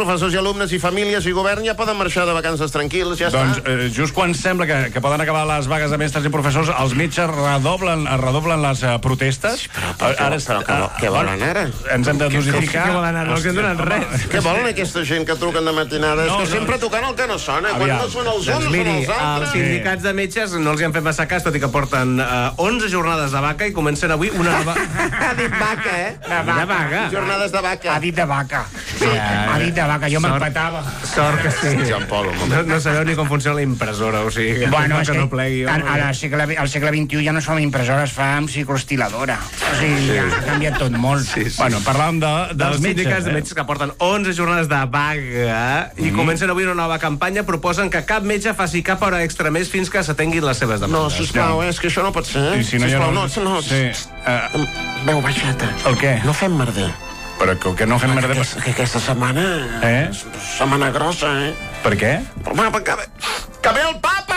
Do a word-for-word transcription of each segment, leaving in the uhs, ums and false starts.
professors i alumnes i famílies i govern ja poden marxar de vacances tranquils, ja doncs, està. Eh, just quan sembla que, que poden acabar les vagues de mestres i professors, els metges redoblen, redoblen les uh, protestes. Però, però, però, però, però què volen ara? Ens hem de dosificar. Què volen ara? No els hem donat res. Què volen aquesta gent que truquen de matinada? És No, que no. sempre tocant el que no sona. Quan Aviam. no són els uns, Doncs són miri, els els altres. sindicats de metges no els hi han fet massa cas, tot i que porten uh, onze jornades de vaca i comencen avui una nova... Ha dit vaca, eh? De vaca. Jornades de vaca. Ha dit de vaca. Sí, ha dit de vaca, jo me'n Sort. petava. Sort que sí. Jean Paul, un No, moment. no sabeu ni com funciona la impressora, o sigui, que, Bueno, que és que no plegui. al, home. al, segle, al segle vint-i-u ja no són impressores, fa amb cicloestiladora. O sigui, ja ha canviat tot molt. Sí, sí. Bueno, parlàvem de, dels dels sindicats metges, de eh? metges que porten onze jornades de vaga i Mm. comencen avui una nova campanya, proposen que cap metge faci cap hora extra més fins que s'atenguin les seves No, demandes. sisplau, eh, és que això no pot ser. I si no hi ha... Sisplau, no, no. Sí. Uh, Veu baixata. el què? No fem merder. Però que, que no fem merda... Aquesta, que aquesta setmana... Eh? Setmana grossa, eh? Per què? Home, que ve, que ve el papa!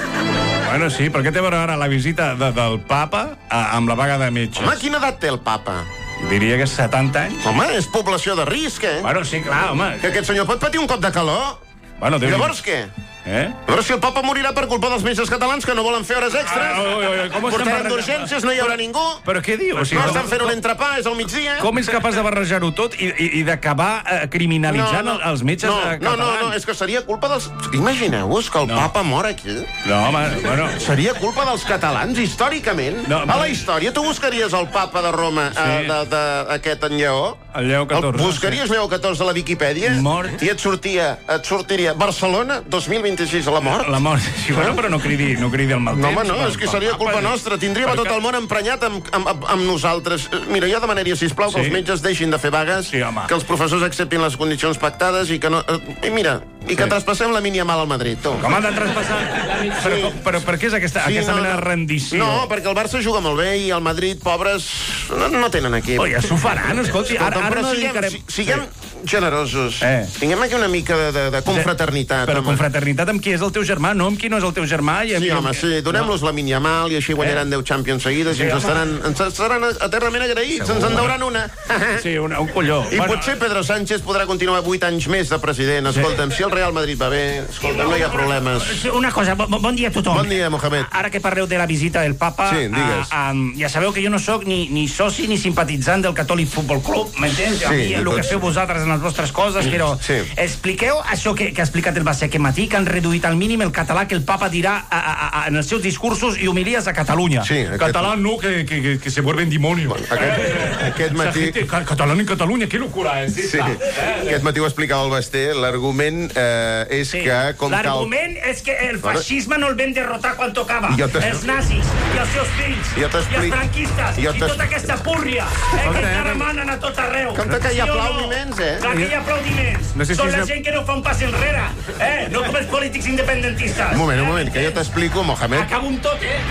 Bueno, sí, però què té a veure ara la visita de, del papa a, amb la vaga de metges? Home, quina edat té el papa? Diria que setanta anys. Home, és població de risc, eh? Bueno, sí, clar, home. Que aquest senyor pot patir un cop de calor? Bueno, I Déu-n'hi- llavors què? Eh? Llavors si el papa morirà per culpa dels metges catalans que no volen fer hores extres, Ah, oi, oi, oi, com estem portaran barrejant? d'urgències, no hi haurà ningú, Però què diu? O sigui, no com, estan fent un entrepà, és al migdia. com és capaç de barrejar-ho tot i, i, i d'acabar eh, criminalitzant No, no. els metges no, eh, no, catalans? no, no, és que seria culpa dels... Imagineu-vos que el No. papa mor aquí. No, home, bueno... Seria culpa dels catalans, històricament. No, A però- la història, tu buscaries el papa de Roma, Sí. eh, de, de, aquest en Lleó? El Lleó catorze, El buscaries Lleó catorze a la Viquipèdia? Mort. I et sortia, et sortiria Barcelona, dos mil vint-i-sis, a la mort? La mort, sí, bueno, però no cridi, no cridi el mal No, temps. home, no, pel- és que pel seria papa. culpa nostra. Tindríem a Per tot què? el món emprenyat amb, amb, amb, amb nosaltres. Eh, Mira, jo demanaria, sisplau, que Sí. els metges deixin de fer vagues, Sí, home. que els professors acceptin les condicions pactades i que no... eh, I mira, i que Sí. traspassem la mínia mal al Madrid, tu. Com han de traspassar? Però, com- però per què és aquesta, Sí, aquesta no, mena de no. rendició? No, perquè el Barça juga molt bé i el Madrid, pobres, no, no tenen equip. Oh, ja s'ho faran, escolti. Ara, Escolta'm, ara però no siguem, dedicarem... si- siguem generosos. Eh. Tinguem aquí una mica de, de, de confraternitat. Però home. confraternitat amb qui és el teu germà, no amb qui no és el teu germà. I amb... Sí, home, sí, donem-los la mínia mal i així guanyaran deu Champions seguides i Sí, ens home. estaran, ens estaran eternament agraïts, ens en dauran una. Sí, un, un colló. I potser Pedro Sánchez podrà continuar vuit anys més de president. Escolta'm, si el Real Madrid va bé, escolta'm, no hi ha problemes. Una cosa, bon, bon dia a tothom. Bon dia, Mohamed. Ara que parleu de la visita del papa, Sí, digues. a, a, ja sabeu que jo no sóc ni, ni soci ni simpatitzant del Catòlic Futbol Club, m'entens? Sí, Sí, el que tots. feu vosaltres en les vostres coses, però Sí. expliqueu això que, que ha explicat el Basset aquest matí, que han reduït al mínim el català que el papa dirà a, a, a, en els seus discursos i humilies a Catalunya. Sí, aquest, Catalán no, que, que, que, que se vuelven demonio. aquest, aquest matí... Catalán en Catalunya, qué locura es Sí, aquest matí ho explicava el Basté. L'argument eh, és Sí. que... com cal... L'argument és que el feixisme no el vam derrotar quan tocava. I jo t'es- Els nazis, i els seus fills, Jo i t'explic- els franquistes, jo i t'es- tota aquesta púrria, eh, que encara manen a tot arreu. Compte que hi ha Sí o no? aplaudiments, eh? Clar que hi ha aplaudiments. No sé si Són és la una- gent que no fa un pas enrere, eh? No com els polítics independentistes. Un moment, un moment, que jo t'explico, Mohamed. Acabo amb tot, eh?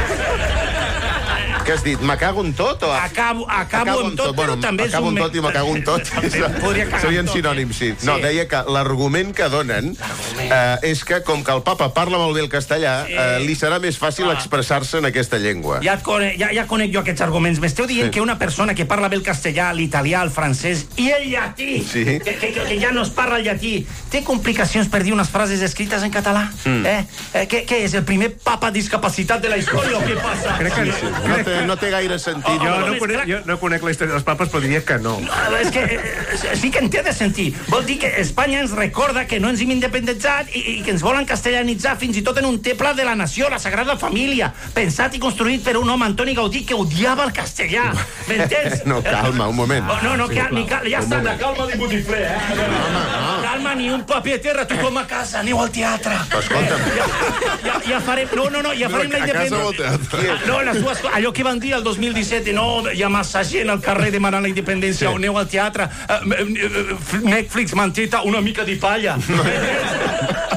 Què has dit? Me cago en tot? O... Acabo, acabo amb tot, però bueno, també és acabo un... en tot i me cago en tot. Podria cagar Serien en tot, sinònims, sí. eh? No, Sí. deia que l'argument que donen eh, és que, com que el papa parla molt bé el castellà, eh, li serà més fàcil expressar-se en aquesta llengua. Ja, et conec, ja, ja conec jo aquests arguments. M'esteu dient Sí. que una persona que parla bé el castellà, l'italià, el francès i el llatí, Sí. que, que, que ja no es parla el llatí, té complicacions per dir unes frases escrites en català? Mm. Eh? Eh, què, què és, el primer papa discapacitat de la història o què passa? Crec que no. No té, no té gaire sentit. Oh, Jo oh, no, és conec, clar. jo no conec la història dels papes, però diria que no. No, és que eh, sí que en té de sentir. Vol dir que Espanya ens recorda que no ens hem independitzat i, i que ens volen castellanitzar fins i tot en un temple de la nació, la Sagrada Família, pensat i construït per un home, Antoni Gaudí, que odiava el castellà. M'entens? No, calma, un moment. Oh, no, no, que, ni cal, ja està, la calma de botifler, eh? Calma, ni un paper a terra, tothom a casa, aneu al teatre. Escolta'm. Ja, ja, ja farem, no, no, no, ja farem la A casa o al independència. teatre? No, les dues coses, allò que van dir el dos mil disset, no, hi ha massa gent al carrer demanant la independència, Sí. aneu al teatre, uh, Netflix manteta una mica de palla.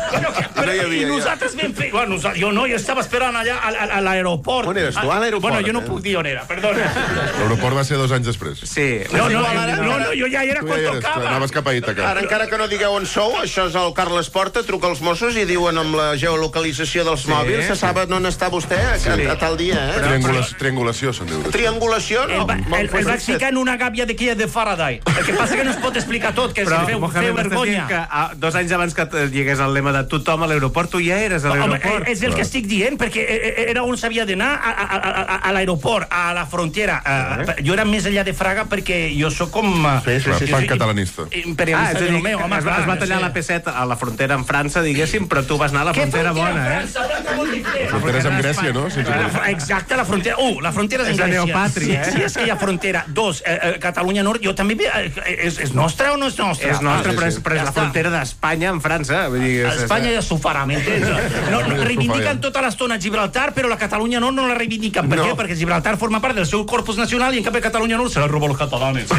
No hi havia, I nosaltres vam fer... Bueno, jo no, jo estava esperant allà a l'aeroport. On eres tu? A l'aeroport? Bueno, jo no puc dir on era, perdona. L'aeroport va ser dos anys després. Sí. No, no, no, no, jo ja era Tu quan ja eres, tocava. anaves cap a Ítaca. Ara, encara que no digueu on sou, això és el Carles Porta, truca als Mossos i diuen amb la geolocalització dels mòbils, se saben on està vostè a, a, a tal dia, eh? Triangula- Triangulació, se'n diu. Triangulació, no? El, va, el, el vaig ficar en una gàbia d'aquella de Faraday. El que passa que no es pot explicar tot, que Però, feu, Mohamed, feu m'estàs dient vergonya. que ah, dos anys abans que hi hagués el lema de tothom a l'aeroport, tu ja eres a Home, l'aeroport. és el que estic dient, perquè era on s'havia d'anar, a, a, a, a l'aeroport, a la frontera. Uh, jo era més enllà de Fraga perquè jo sóc com... Sí, sí, sí. Fan catalanista. Ah, Imperialista és a de dir, lo meu, home, es, va- es va tallar la P set a la frontera amb França, diguéssim, però tu vas anar a la frontera bona, eh? Fronteres amb Grècia, no? Sense La fr- Exacte, la frontera... Un, la frontera és en És la Grècia. neopàtria, eh? Sí, sí, és que hi ha frontera. Dos, eh, eh, Catalunya Nord, jo també... Eh, és, és nostra o no és nostra? És nostra, sí, però sí. és, però és Ja la està. frontera d'Espanya amb França. Vull dir, és, Espanya ja s'ho farà, m'entens? No, no, reivindiquen ja. tota l'estona Gibraltar, però la Catalunya Nord no la reivindiquen. Per No. què? Perquè Gibraltar forma part del seu corpus nacional i en canvi Catalunya Nord se la roba los catalanes.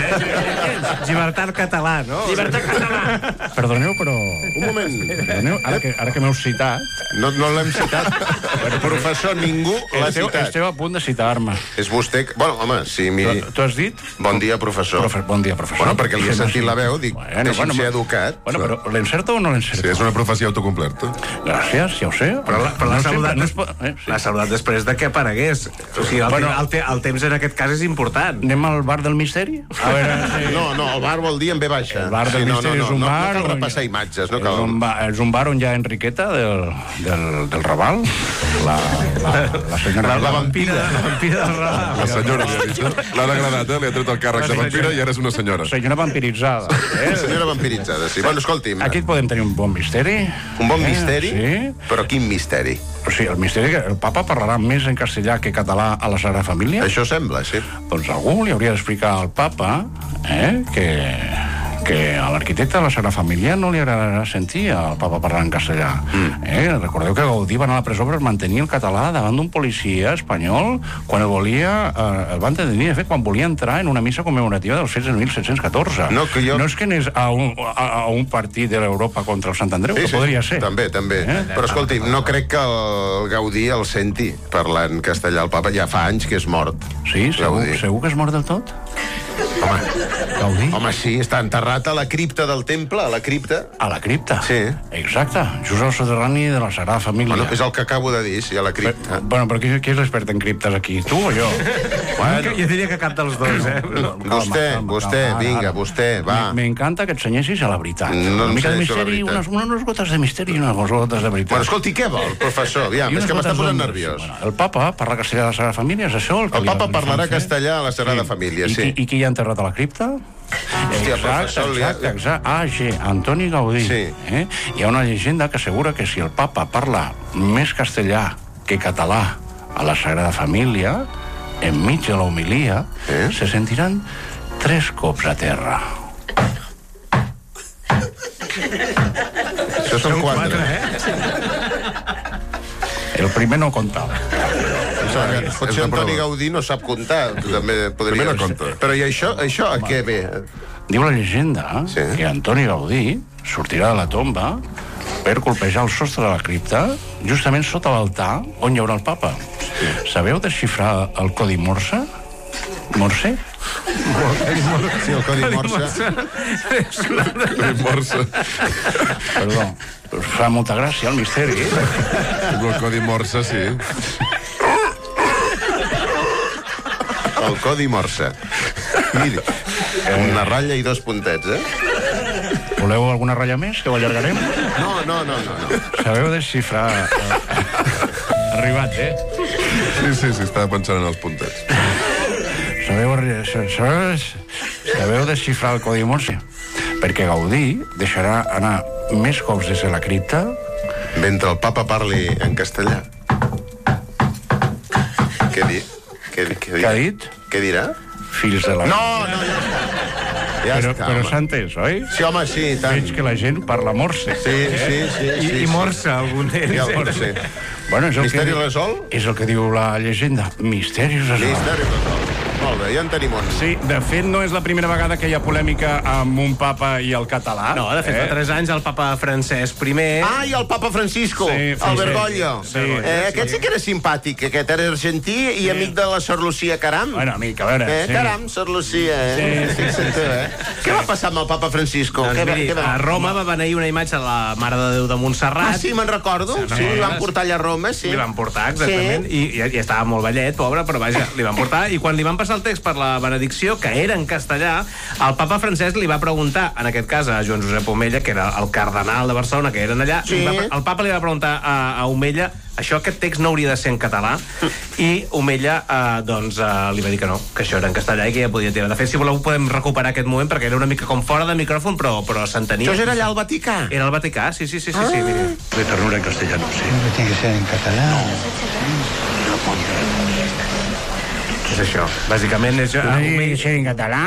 Eh? Gibraltar català, no? Llibertat català. Perdoneu, però... Un moment. Perdoneu, ara que, ara que m'heu citat... No, no l'hem citat. Professor, ningú l'ha Esteu, citat. esteu a punt de citar-me. És vostè... que- Bueno, home, si mi... Tu, tu has dit... Bon dia, professor. Profe, bon dia, professor. Bueno, perquè li he sentit la veu, dic, Bueno, deixi'm bueno, ser bueno. educat. Bueno, però l'encerto o no l'encerto? Sí, és una profecia autocomplerta. Gràcies, ja ho sé. Però la- però l'ha no sempre- saludat, no es pot... eh, sí. l'ha saludat després de que aparegués. O sigui, el, Bueno. bueno, el, te, el temps en aquest cas és important. Anem al bar del misteri? A veure... Si... No, no, el bar vol dir en ve baixa. El bar del no, no, misteri no, és un no, bar... No cal on- repassar imatges, no És cal... un, bar, és un bar on hi ha Enriqueta del, del, del Raval, la, la, la senyora... La vampira. La vampira del Raval. La senyora li ha dit. eh? L'han agradat, eh? Li ha tret el càrrec de vampira i ara és una senyora. Senyora vampiritzada. Eh? Senyora vampiritzada, sí. Bueno, escolti'm, Aquí podem tenir un bon misteri. un bon Eh, misteri, Sí. però quin misteri? O sigui, el misteri que el papa parlarà més en castellà que català a la Sagrada Família. Això sembla, sí. Doncs algú li hauria d'explicar al papa eh, que, que a l'arquitecte de la Sagrada Família no li agradarà sentir al papa parlar en castellà. Mm. Eh, recordeu que Gaudí va anar a la presó per mantenir el català davant d'un policia espanyol quan el volia, eh, el van detenir, de fet, quan volia entrar en una missa commemorativa dels fets de mil set-cents catorze. No, que jo- no és que anés a un, a, a un partit de l'Europa contra el Sant Andreu, que podria ser. També, també. Eh? Però escolti, no crec que el Gaudí el senti parlant castellà. El papa ja fa anys que és mort. Sí, segur, Gaudí. segur que és mort del tot? Home, Gaudí? home, sí, està enterrat a la cripta del temple, a la cripta. A la cripta. Sí. Exacte, just al soterrani de la Sagrada Família. Bueno, és el que acabo de dir, sí, a la Però, cripta. bueno, però qui, qui és l'expert en criptes aquí? Tu o jo? Bueno. Jo diria que cap dels dos, eh? No, vostè, calma, vostè, calma, vinga, ara. vostè, va. M'encanta que et senyessis a la veritat. No una em mica de senyeixo a la misteri, veritat. unes, unes gotes de misteri i unes gotes de veritat. Bueno, escolti, què vol, professor? Aviam, I és unes que m'està gotes posant d'ombres. nerviós. Bueno, el papa parla castellà de la Sagrada Família, és això? El, que El li- papa li parlarà fan fer? castellà a la Sagrada Família, I, sí. qui, I qui hi ha enterrat a la cripta? Hòstia, professor, li ha- exacte, exacte. A G. Antoni Gaudí. Sí. Eh? Hi ha una llegenda que assegura que si el papa parla més castellà que català a la Sagrada Família, enmig de la homilia, Eh? se sentiran tres cops a terra. Això són quatre. eh? El primer no comptava. Potser, potser Antoni Gaudí no sap comptar, també podria... Primer no compta. Però i això, això a què ve? Diu la llegenda Sí. que Antoni Gaudí sortirà de la tomba per colpejar el sostre de la cripta justament sota l'altar on hi haurà el papa. Sabeu desxifrar el codi Morse? Morse? Sí, el codi Morse. Morse. Perdó. Us fa molta gràcia el misteri. El codi Morse, sí. El codi Morse. Miri, una ratlla i dos puntets, eh? Voleu alguna ratlla més, que ho allargarem? No, no, no, no. no. Sabeu desxifrar... Arribat, eh? Sí, sí, sí, estava pensant en els puntets. Sabeu, sabeu, sabeu desxifrar el codi Morse? Perquè Gaudí deixarà anar més cops des de la cripta. Mentre el papa parli en castellà. Què di? Què, di- què, Què ha dirà? dit? Què dirà? Fills de la... No, no, ja està. Ja però està, però home. s'ha entès, oi? Sí, home, sí, i tant. Veig que la gent parla morse. Sí, sí, sí. I, sí, i morsa, algun d'ells. Sí, el morse. Bueno, és el Misteri que, resolt? És el que diu la llegenda. Misteri resolt. Misteri resolt. Molt molt bé, ja en tenim un. Sí, de fet, no és la primera vegada que hi ha polèmica amb un papa i el català. No, de fet, eh? fa tres anys el papa Francesc primer... Ah, i el papa Francisco, sí, el Bergoglio. Sí, eh, aquest sí que era simpàtic, aquest era argentí i sí. amic de la Sor Lucía Caram. Bueno, amic, a veure... Eh, sí. Caram, Sor Lucía, eh? Sí, sí, sí, sí, eh? Sí. Què va passar amb el papa Francisco? Doncs què va, miri, què va? a Roma va venir una imatge de la Mare de Déu de Montserrat. Ah, sí, me'n recordo. Sí, sí, li van portar allà a Roma, sí. Li van portar, exactament, sí. i, i, i estava molt vellet, pobre, però vaja, li van portar, i quan li van passar el text per la benedicció, que era en castellà, el papa Francesc li va preguntar, en aquest cas a Joan Josep Omella, que era el cardenal de Barcelona, que eren allà, sí. va, el papa li va preguntar a, a Omella, això, aquest text no hauria de ser en català, i Omella, eh, doncs, eh, li va dir que no, que això era en castellà i que ja podia tirar. De fet, si voleu, podem recuperar aquest moment, perquè era una mica com fora de micròfon, però, però s'entenia. Això era allà al Vaticà? Era al Vaticà, sí, sí, sí, sí, ah. sí, miri. De ternura en castellano, sí. Siempre tiene que ser en catalán. És això. Bàsicament és... Ah, sí, sí, en català.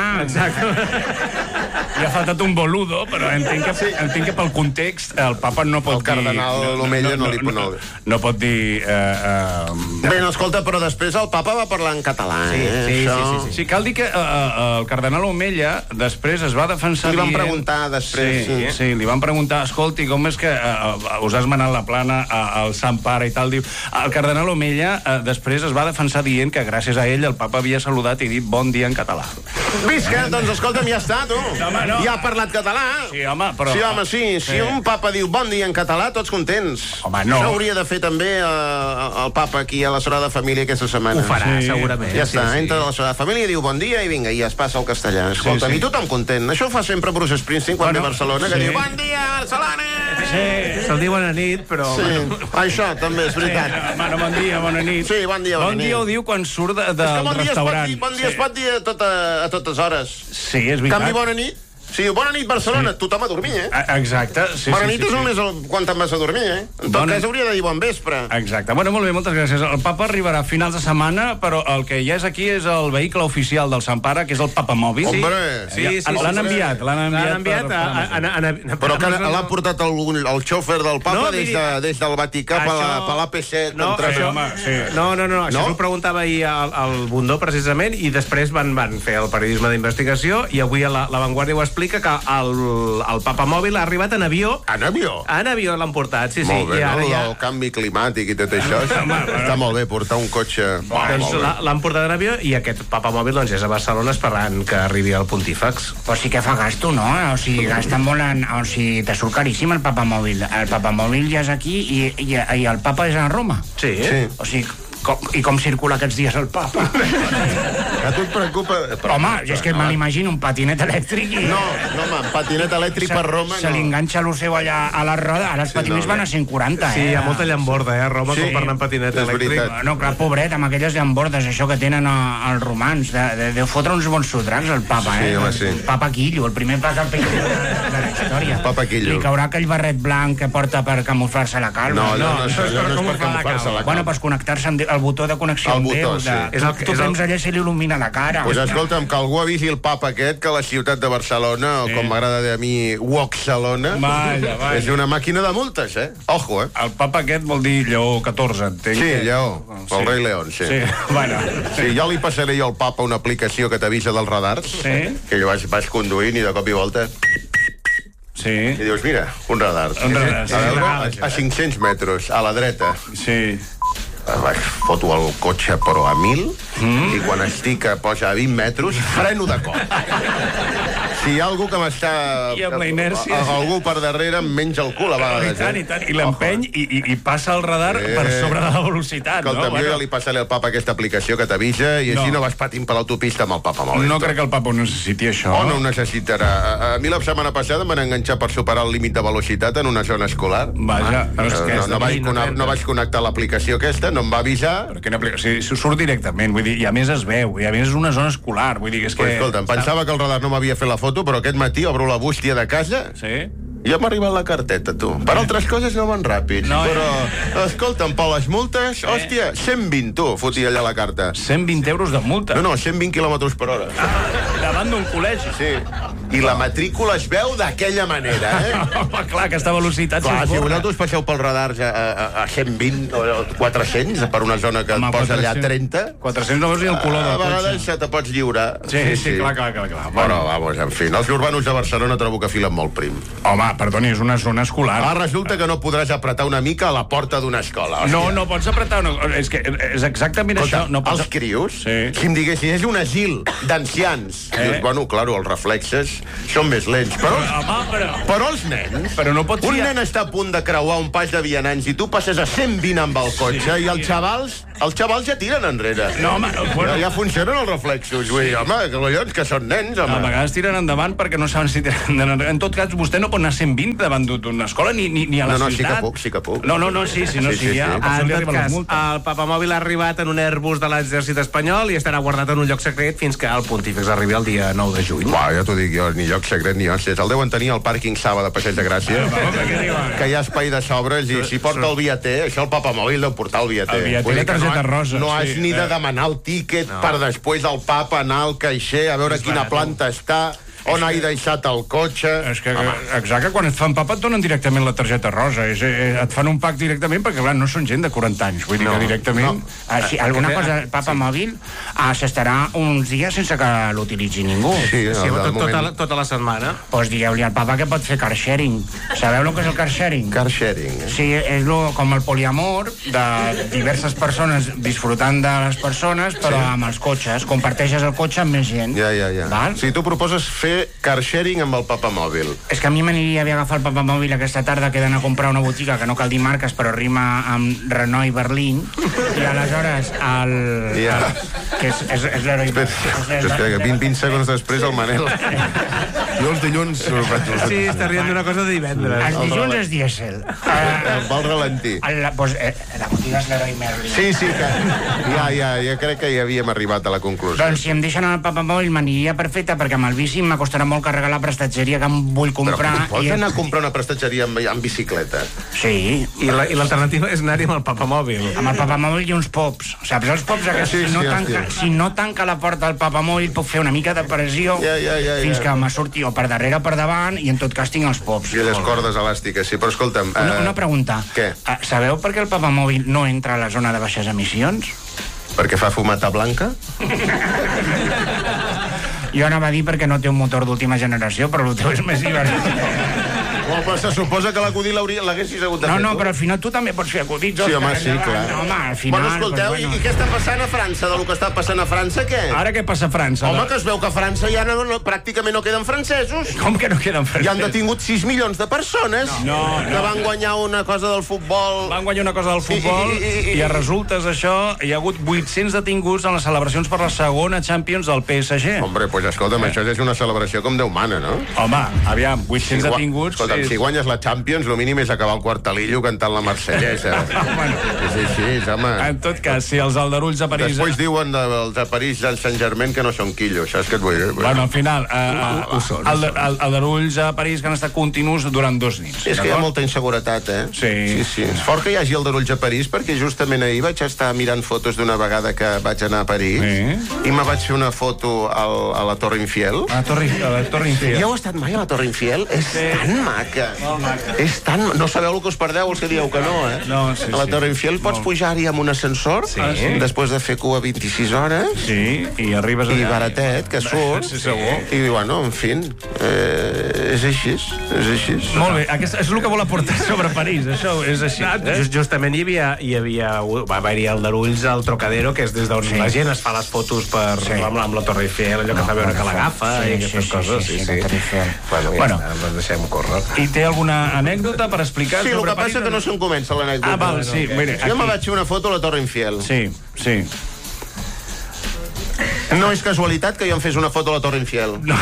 Exacte. Li ha faltat un boludo, però entenc que, entenc que pel context el papa no pot el dir... cardenal Omella no, no, no, li pot... No, no pot dir... Eh, eh, Bé, no, escolta, però després el papa va parlar en català, sí, eh? Sí, Això... sí, sí, sí. Sí, cal dir que eh, el cardenal Omella després es va defensar... Li van dient... preguntar després... Sí, sí, sí, li van preguntar, escolti, com és que eh, us has manat la plana al Sant Pare i tal? Diu, el cardenal Omella eh, després es va defensar dient que gràcies a ell el papa havia saludat i dit bon dia en català. Visca, doncs escolta'm, ja està, tu. No, home, no. Ja ha parlat català. Sí, home, però... Sí, home, sí. Si un papa diu bon dia en català, tots contents. Home, no. Això hauria de fer també eh, el papa aquí a la Sagrada Família aquesta setmana. Ho farà, Sí. segurament. Ja està, sí, sí. entra a la Sagrada Família, diu bon dia i vinga, i ja es passa al castellà. Escolta, Sí, sí. i tothom content. Això ho fa sempre Bruce Springsteen quan Bueno, ve a Barcelona, que sí. diu bon dia, Barcelona! Sí. Se'l diuen a nit, però... Sí, això també és veritat. Sí, bueno, bon dia, bona nit. Sí, bon dia, bona bon nit. dia ho diu quan surt de, És que del bon dia es pot restaurant. dir, bon dia es pot dir a, tota, a totes hores. Sí, és En veritat. canvi, bona nit. Si diu bona nit, Barcelona, sí. Tothom a dormir, eh? Ah, exacte. Sí, Bona sí, nit sí, és sí. només el, quan te'n vas a dormir, eh? En tot Bona- cas hauria de dir bon vespre. Exacte. Bueno, molt bé, moltes gràcies. El papa arribarà a finals de setmana, però el que ja és aquí és el vehicle oficial del Sant Pare, que és el papamòbil. Hombre, sí, sí, sí, L'han sí. enviat, l'han enviat. L'han enviat per- a... per- a, a, a, a Però que l'ha portat el, el xòfer del papa No, des, miri, de, des del Vaticà per la, per l'A P set. No, entre... això, home, sí. no, no, no, això No? s'ho preguntava ahir al, al Bundó, precisament, i després van, van fer el periodisme d'investigació, i avui a la, la Vanguardia ho explica que el, el papa mòbil ha arribat en avió. En avió? En avió l'han portat, sí, sí. Molt bé, i ara no? ja... El canvi climàtic i tot això. Està molt bé, portar un cotxe... Doncs la- l'han portat en avió i aquest papamòbil doncs, és a Barcelona esperant que arribi el Pontífex. Però sí que fa gasto, no? O sigui, gasta molt en... O sigui, te surt caríssim el papamòbil. El papamòbil ja és aquí i, i, i el papa és a Roma. Sí. Sí. O sigui, com, i com circula aquests dies el papa? A tu et preocupa... Però, Home, és que me l'imagino un patinet elèctric i... No, no, home, patinet elèctric per Roma, Se li no. enganxa lo seu allà a la roda. Ara els Sí, patinets no, van a cent quaranta, Sí, eh? hi ha molta llamborda, eh, a Roma, Sí, com per anar en patinet és elèctric. veritat. No, clar, pobret, amb aquelles llambordes, això que tenen eh, els romans. De, de, deu fotre uns bons sotracs, el papa, Sí, eh? home, sí. El papa Quillo, el primer papa Quillo de, de la història. Papa Quillo. Li caurà aquell barret blanc que porta per camuflar-se la calma. No, no, no, això és per no és per camuflar la camuflar-se calma. la Bueno, calma. per connectar-se amb Déu, el botó de connexió El amb botó, Déu. sí. De, És tu el que- tu és el- prens allà i se li il·lumina la cara. Pues escolta'm, que algú avisi el papa aquest que la ciutat de Barcelona, o com m'agrada dir a mi, Woxalona, Vaja, vaja. és una màquina de multes, eh? Ojo, eh? El papa aquest vol dir Lleó catorze, entenc. Sí, que- Lleó, el rei León, sí. Sí, bueno. Sí, jo li passaré jo al papa una aplicació que t'avisa dels radars, Sí. que jo vaig, vaig conduint i de cop i volta Sí, i dius, mira, un radar. Un radar, sí. A veure, legal, a, això, a cinc-cents metres, a la dreta. sí. Vaig, foto el cotxe, però a mil, mm. i quan estic a posa a vint metres, freno de cop. Si hi ha algú que m'està... I amb la inèrcia. a- Algú per darrere em menja el cul a I vegades. tant, i tant. I l'empeny i, i, i passa el radar Eh. per sobre de la velocitat, Escolta, no? jo ja li passaré al papa aquesta aplicació que t'avisa i així No. no vas patint per l'autopista amb el papa mòbil. No crec que el papa ho necessiti, això. O no ho necessitarà. A, a mi la setmana passada em van enganxar per superar el límit de velocitat en una zona escolar. Vaja, però és que... no, no, vaig, no no, trenta. no vaig connectar l'aplicació aquesta, no em va avisar. Però quina aplicació? Si surt directament, vull dir, i a més es veu, i a més és una zona escolar, vull dir que és que... Pues, escolta, em pensava que el radar no m'havia fet la foto, però aquest matí obro la bústia de casa Sí? i ja m'ha arribat la carteta, tu. Per altres coses no van ràpids, No, però, escolta'm, per les multes, hòstia, cent vint, tu, fotia allà la carta. cent vint euros de multa. No, no, cent vint quilòmetres per hora. Davant d'un col·legi. Sí. i la matrícula es veu d'aquella manera, eh? Home, clar, aquesta velocitat... Clar, si vosaltres passeu pel radar a, a, a cent vint o quatre-cents per una zona que Home, et posa allà quatre-cents trenta... quatre-cents no veus ni el color del A vegades cotxe. se te pots lliurar. Sí, sí, sí, clar, clar, clar. clar. Però, vamos, en fi, els urbanos de Barcelona trobo que filen molt prim. Home, perdoni, és una zona escolar. Ah, resulta que no podràs apretar una mica a la porta d'una escola. No, no pots apretar una... És que és exactament Escolta, això. No pots... els crios, Sí. si em diguessin, és un asil d'ancians. Eh? Dius, bueno, claro, els reflexes són més lents. Però, Home, però... però els nens... Però no pots Un fiar- nen està a punt de creuar un pas de vianants i tu passes a cent vint amb el cotxe i els xavals, els xavals ja tiren enrere. No, home, bueno... Ja, ja funcionen els reflexos. Vull dir, home, que collons, que són nens, home. A vegades tiren endavant perquè no saben si tiren endavant. En tot cas, vostè no pot anar a cent vint davant d'una escola ni, ni, ni a la No, no, sí ciutat. que puc, sí que puc. No, no, no, sí, sí, no, Sí, sí, sí, ja, sí. per això En li tot arriben les cas, multes. el papamòbil ha arribat en un Airbus de l'exèrcit espanyol i estarà guardat en un lloc secret fins que el pontífex arribi el dia nou de juny. Uau, ja t'ho dic jo, ni lloc secret ni hòsties. El deuen tenir al pàrquing Saba de Passeig de Gràcia, que hi ha espai de sobres i si porta el viater, això el papamòbil deu portar el viater. El viater Vull dir de que targeta no, rosa, No has sí, ni de eh. demanar el tíquet per després el papa anar al caixer a veure quina planta està, on ha deixat el cotxe. És que, exacte, quan et fan papa et donen directament la targeta rosa. És, eh, et fan un pack directament perquè, clar, no són gent de quaranta anys. Vull dir que directament... Ah, sí, alguna cosa, el papa mòbil ah, s'estarà uns dies sense que l'utilitzi ningú. Sí, Sí, al, al tot, tota, la, moment... tota la setmana. Pues digueu-li al papa que pot fer car sharing. Sabeu el que és el car sharing? Car sharing. Eh? Sí, és lo, com el poliamor de diverses persones disfrutant de les persones, però sí. amb els cotxes. Comparteixes el cotxe amb més gent. Ja, ja, ja. Val? Si tu proposes fer car sharing amb el papamòbil. És que a mi m'aniria bé agafar el papamòbil aquesta tarda, que he d'anar a comprar una botiga que no cal dir marques, però rima amb Renault i Berlín, i aleshores el... Ja. que és, és, és l'heroi... Espera, espera, que vint, vint segons després el Manel. Jo els dilluns... Sí, està rient d'una cosa de divendres. Els dilluns és dièsel. El vol ralentí. El, pues, eh, la botiga és l'heroi Merlin. Sí, sí, que ja, ja, ja crec que ja havíem arribat a la conclusió. Doncs si em deixen el papamòbil m'aniria perfecte, perquè amb el bici m'acostarà molt carregar la prestatgeria que em vull Però comprar. pots i... anar a comprar una prestatgeria amb, amb bicicleta? Sí, I la- i l'alternativa és anar-hi amb el papamòbil. amb el papamòbil i uns pops. Saps els pops aquests? Sí, si, no sí, tanca, hòstia. si no tanca la porta del papamòbil puc fer una mica de pressió Ja, ja, ja, fins ja. que me surti o per darrere o per davant, i en tot cas tinc els pops. I les cordes elàstiques, sí, però escolta'm... Una, eh, una pregunta. Què? Eh, sabeu per què el papamòbil no entra a la zona de baixes emissions? Perquè fa fumata blanca? Jo anava a dir perquè no té un motor d'última generació, però el teu és més divertit. Oh, però se suposa que l'acudit l'hauria- l'haguessis hagut de No, fer no, tu. però al final tu també pots fer acudits. Sí, home, Òscar, sí, endavant. clar. No, home, al final... Bueno, escolteu, pues, i, bueno. i què està passant a França? De lo que està passant a França, què? Ara què passa a França? Home, que es veu que a França ja no, no, pràcticament no queden francesos. Com que no queden I francesos? han detingut sis milions de persones No, no, que van guanyar una cosa del futbol. Van guanyar una cosa del futbol I- i- i- i- i a resultes això hi ha hagut vuit-cents detinguts en les celebracions per la segona Champions del P S G. Hombre, pues escolta'm, això és una celebració com Déu mana, no? Home, aviam, vuit-cents gua- detinguts... Escolta'm, és- si guanyes la Champions, el mínim és acabar el quartalillo cantant la Marsellesa. És així, home. En tot cas, si els aldarulls a París... Després diuen dels de París del Saint-Germain que no són quillos, saps què et vull dir? Bueno, al final, eh, ho són, el, el, aldarulls a París que han estat continus durant dos nits. És que hi ha d'acord? molta inseguretat, eh? Sí. Sí, sí. És fort que hi hagi aldarulls a París, perquè justament ahir vaig estar mirant fotos d'una vegada que vaig anar a París Sí. i me vaig fer una foto al, a la Torre Infiel. A la Torre, a la Torre Infiel. Ja heu estat mai a la Torre Infiel? És tan maca. És tan... No sabeu el que us perdeu, els que dieu que no, eh? No, sí, a la sí. Torre Infiel pots pujar-hi amb un ascensor, Sí. Ah, sí? després de fer cua vint-i-sis hores, Sí, i arribes i allà... baratet, que surt. Sí, segur. I, bueno, en fi, eh, és així, és així. Molt bé, aquest és el que vol aportar sobre París, això és així. Ah, Eh? just, justament hi havia, hi havia va haver-hi aldarulls al Trocadero, que és des d'on sí. la gent es fa les fotos per, sí. amb, amb la Torre Eiffel, allò que fa veure que l'agafa Sí, i aquestes sí, sí, coses. sí, sí, la Torre Eiffel. Bueno, ja Bueno. està, doncs deixem córrer. I té alguna anècdota per explicar Sí, el sobre que París? passa que no se'n comença l'anècdota. Ah, val, sí, mira, Jo me aquí. vaig fer una foto a la Torre Infiel. Sí, sí. No és casualitat que jo em fes una foto a la Torre Infiel. No.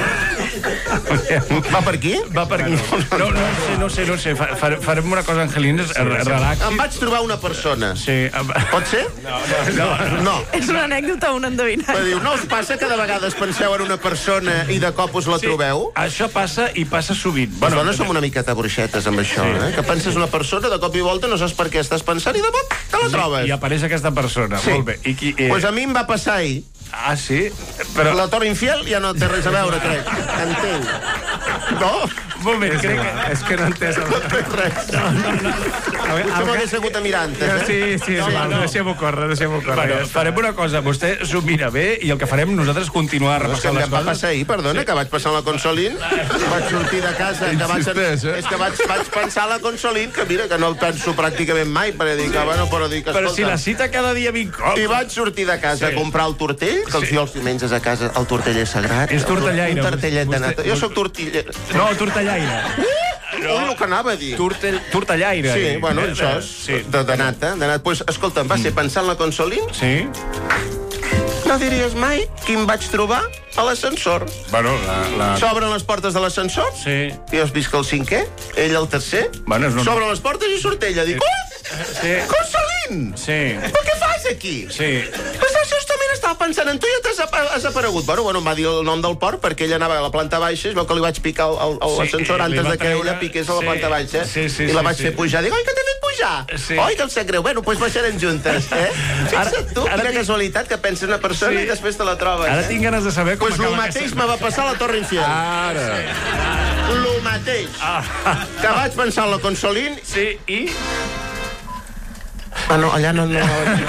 Va per aquí? Va per aquí. No, no sé, no sé, no sé. Fa- fa- Farem una cosa, Angelines, sí, relax. Em vaig trobar una persona. Sí. Pot ser? No, no. No. És una anècdota o un endevinat? Va dir, no us passa que de vegades penseu en una persona i de cop us la Sí, trobeu? això passa i passa sovint. Les dones som una miqueta bruixetes amb això, eh? Que penses una persona, de cop i volta no saps per què estàs pensant i de cop te la trobes. I apareix aquesta persona. Sí. Molt bé. I qui, eh, Pues a mi em va passar ahir. Ah, sí? Però la Torre Infiel ja no té res a veure, crec. Entenc. No? Un moment, crec que... És que no he entès el... No té res. No, no, no. Potser m'hagués hagut a mirar antes, eh? Sí, sí, sí. No, no. Deixem-ho córrer, deixem-ho córrer. Bueno, farem una cosa. Vostè s'ho mira bé i el que farem nosaltres és continuar No, és que repassant em les va coses. passar ahir, perdona, sí. que vaig passar la Consolín, vaig sortir de casa, que vaig, Insisteix, eh? és que vaig, vaig pensar la Consolín, que mira, que no el penso pràcticament mai, per dir que, bueno, però dir que, Però escolta... si la cita cada dia vinc cop. I vaig sortir de casa sí. a comprar el tortell, que els sí. jo els diumenges a casa el tortell és sagrat. És tortellaire. Un tortellet de nata. Vostè... Jo sóc tortiller. No, tortellaire. No. Ui, el que anava a dir. Tortell, tortellaire. Sí, bueno, eh, això és sí. de, de nata. De nata. Pues, escolta, em va ser pensar en la Consolín. Sí? No diries mai qui em vaig trobar a l'ascensor. Bueno, la... la... S'obren les portes de l'ascensor. Sí. I has vist que el cinquè, ell el tercer. Bueno, és normal. S'obren les portes i surt ella. Dic, ui! Sí. Consolín! Sí. Però què fas aquí? Sí. Pues justament estava pensant en tu i t'has apa- has aparegut. Bueno, bueno, em va dir el nom del port perquè ella anava a la planta baixa, es veu que li vaig picar el- el- l'ascensor Sí, li antes va de que treure- ella piqués a la sí, planta baixa. sí, sí, I la sí, vaig sí. fer pujar. Dic, oi, que t'he fet pujar? Sí. Oi, que em sap greu. Bueno, doncs baixarem juntes, eh? Fixa't tu, ara quina tinc- casualitat que pensa una persona Sí. i després te la trobes. Ara eh? tinc ganes de saber com Pues lo acaba mateix aquesta... me va passar a la Torre Infiel. Ara. Lo mateix. Que vaig pensar en la Consolín. Sí, i... Ah, no, allà no... no...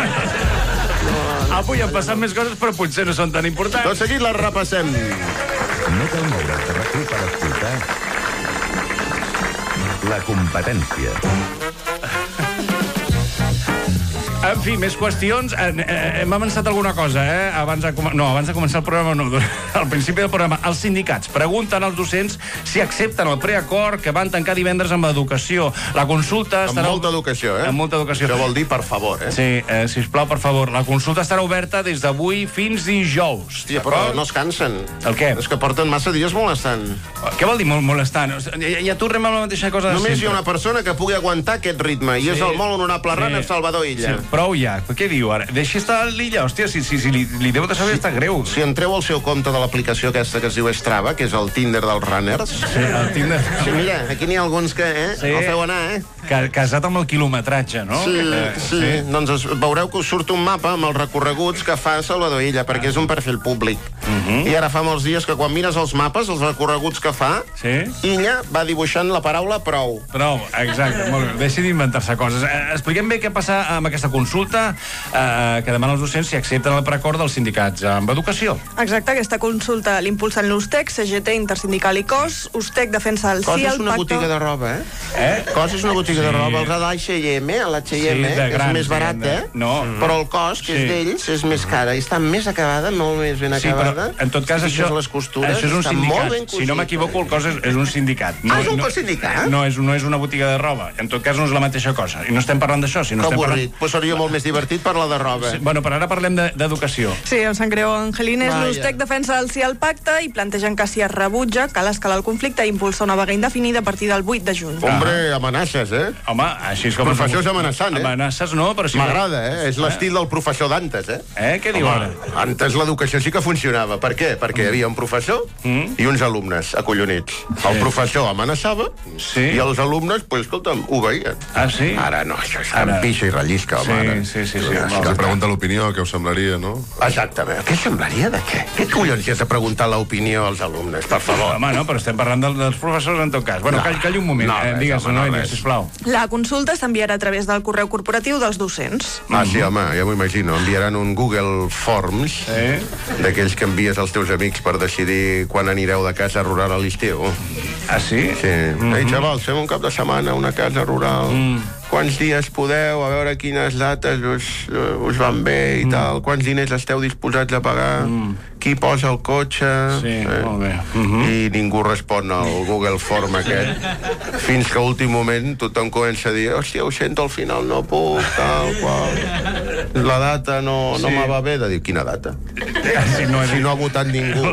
Avui han passat més coses, però potser no són tan importants. Tot seguit les repassem. No cal moure's de rac per escoltar La competència. En fi, més qüestions. Eh, eh, hem avançat alguna cosa, eh? Abans de, com... no, abans de començar el programa, no. Al principi del programa, els sindicats pregunten als docents si accepten el preacord que van tancar divendres amb educació. La consulta Amb estarà... molta educació, eh? Amb molta educació. Això vol dir, per favor, eh? Sí, eh, sisplau, per favor. La consulta estarà oberta des d'avui fins dijous. Hòstia, però no es cansen. El què? És que porten massa dies molestant. Què vol dir molt molestant? Ja, ja tornem a la mateixa cosa de Només hi ha sempre. una persona que pugui aguantar aquest ritme, i Sí. és el molt honorable Sí. Runner Salvador Illa. Sí, prou ja. Què diu ara? Deixi estar l'Illa, hòstia, si, si, si li, li deu de saber, està greu. Si entreu al seu compte de l'aplicació aquesta que es diu Strava, que és el Tinder dels runners... Sí, el Tinder... Sí, mira, aquí n'hi ha alguns que, eh, Sí. el feu anar, eh? Ca casat amb el quilometratge, no? Sí, Que- sí, sí. Doncs es, veureu que us surt un mapa amb els recorreguts que fa Salvador Illa, perquè és un perfil públic. I ara fa molts dies que quan mires els mapes, els recorreguts que fa, Sí? Illa va dibuixant la paraula prou. Prou, exacte, molt bé. Deixi d'inventar-se coses. Eh, expliquem bé què passa amb aquesta consulta eh, que demana als docents si accepten el preacord dels sindicats amb educació. Exacte, aquesta consulta l'impulsen l'U S T E C, C G T, Intersindical i C O S. U S T E C defensa el Cos sí és al una pacte... botiga de roba, eh? Eh? Cos és una botiga de Sí. roba. Els ha d'H i M, a l'H i M, Sí, de que grans, és més barat, diguem-ne. eh? No. Però el cos, que Sí. és d'ells, és més cara. I està més acabada, molt més ben Sí, però acabada. en tot cas Si això, fixes les costures, això és un està molt sindicat. ben Si no cosit. m'equivoco, el cos és, és un sindicat. Ah, és un cos sindicat? No és, no és una botiga de roba. En tot cas no és la mateixa cosa. I no estem parlant d'això, sinó Que estem parlant... avorrit. Pues seria molt més divertit parlar de roba. Sí, bueno, però ara parlem de- d'educació. Sí, em sap greu, Angelines. Vaja. L'U S T E C defensa el sí al pacte i plantegen que si es rebutja cal escalar el conflicte i impulsar una vaga indefinida a partir del vuit de juny. Hombre, amenaces, eh? Home, així és com... Professor és amenaçant, eh? Amenaces no, però sí... M'agrada, eh? És l'estil del professor d'antes, eh? Eh, què diu ara? Antes l'educació sí que funcionava. Per què? Perquè hi havia un professor Mm. i uns alumnes acollonits. El professor amenaçava Sí. i els alumnes, pues, escolta'm, obeïen. Ah, sí? Ara no, això és Ara. tan pixa i rellisca, home. ara. Sí, sí, sí, sí. Ja, Molt Els escolta. hi pregunta l'opinió, què us semblaria, no? Exactament. Què semblaria de què? Què collons hi has de preguntar l'opinió als alumnes, per favor? Home, no, però estem parlant del, dels professors en tot cas. Bueno, No. call, calli un moment. No, eh, res, Digues, home, no, Noelia, res. sisplau. La consulta s'enviarà a través del correu corporatiu dels docents. Ah, sí, home, ja m'ho imagino. Enviaran un Google Forms Eh? d'aquells que envies als teus amics per decidir quan anireu de casa rural a l'estiu. Ah, sí? Sí. Ei, xavals, fem un cap de setmana a una casa rural. Mm. Quants dies podeu, a veure quines dates us, us van bé i mm. tal, quants diners esteu disposats a pagar, mm. qui posa el cotxe... Sí, molt bé. Mhm. I ningú respon al Google Form aquest. Fins que a últim moment tothom comença a dir hòstia, ho sento, al final no puc, tal, qual... La data no, no Sí. me va bé. De dir, quina data? Si no, Si no ha votat ningú.